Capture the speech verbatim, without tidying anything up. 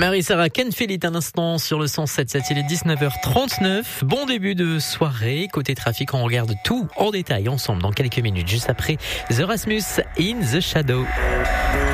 Marie-Sarah Canfield est un instant sur le cent sept sept, il est dix-neuf heures trente-neuf. Bon début de soirée. Côté trafic, on regarde tout en détail ensemble dans quelques minutes, juste après The Rasmus in the Shadow.